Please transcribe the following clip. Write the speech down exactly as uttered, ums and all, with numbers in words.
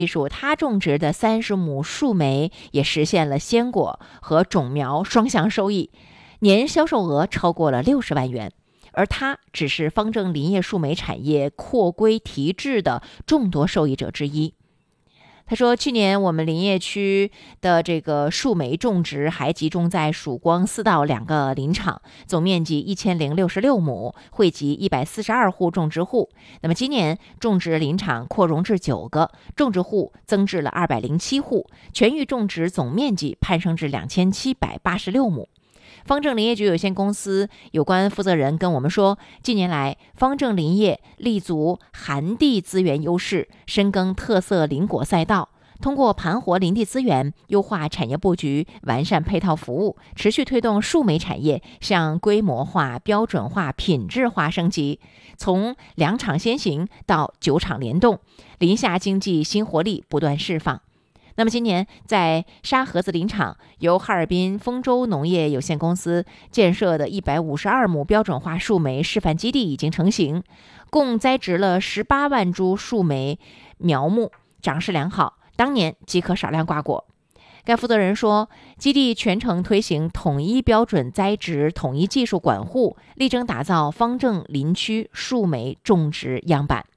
技术，他种植的三十亩树莓也实现了鲜果和种苗双向收益，年销售额超过了六十万元。而他只是方正林业树莓产业扩规提质的众多受益者之一。他说，去年我们林业区的这个树莓种植还集中在曙光四道两个林场，总面积一千零六十六亩，惠及一百四十二户种植户。那么今年种植林场扩容至九个，种植户增至了二百零七户，全域种植总面积攀升至两千七百八十六亩。方正林业局有限公司有关负责人跟我们说，近年来方正林业立足寒地资源优势，深耕特色林果赛道，通过盘活林地资源，优化产业布局，完善配套服务，持续推动树莓产业向规模化、标准化、品质化升级，从两场先行到九场联动，林下经济新活力不断释放。那么今年在沙河子林场，由哈尔滨丰州农业有限公司建设的一百五十二亩标准化树莓示范基地已经成型，共栽植了十八万株树莓苗木，长势良好，当年即可少量挂果。该负责人说，基地全程推行统一标准栽植、统一技术管护，力争打造方正林区树莓种植样板。